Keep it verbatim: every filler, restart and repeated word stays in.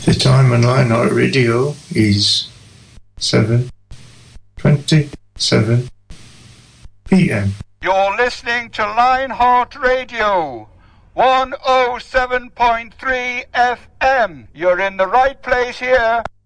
The time on Lionheart Radio is seven twenty-seven p m. You're listening to Lionheart Radio, one oh seven point three F M. You're in the right place here.